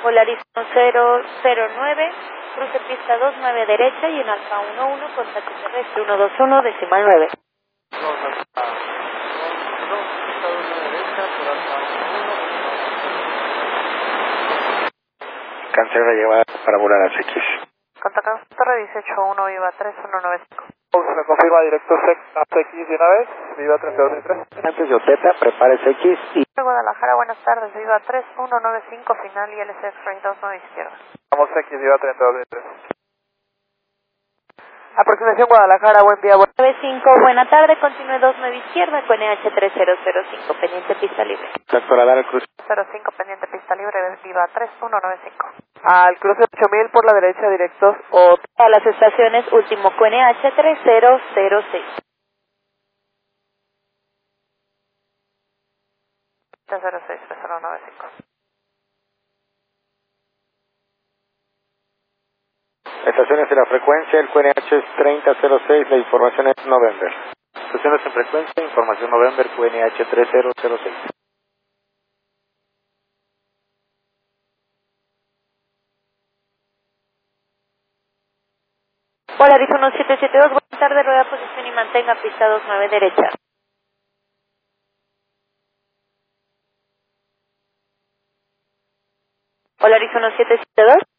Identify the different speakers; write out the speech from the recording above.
Speaker 1: Polaris 009, cruce pista 29 derecha y en Alfa 11, contacto terrestre 121, decimal 9.
Speaker 2: Cancela la llegada para volar a CX.
Speaker 1: Contacto Torre 181, Viva 3195.
Speaker 3: Se confirma directo a CX de una vez, Viva 3293.
Speaker 2: Antes de Oteta, prepare CX y...
Speaker 1: Guadalajara, buenas tardes, Viva 3195, final y LC X-Ray 29 izquierda.
Speaker 3: Vamos CX, Viva 3293.
Speaker 1: Aproximación Guadalajara, buen día. 95, buena tarde, continúe 29 izquierda con EH 3005, pendiente pista libre.
Speaker 2: Contacto radar al cruce.
Speaker 1: 05, pendiente pista libre, Viva 3195. Al cruce 8000 por la derecha, directos o a las estaciones último con EH 3006. 06, 3095.
Speaker 2: Estaciones de la frecuencia, el QNH es 3006, la información es November. Estaciones en frecuencia, información November, QNH 3006.
Speaker 1: Polaris 1772, buenas tardes, rueda posición y mantenga pista 29 derecha. Polaris 1772.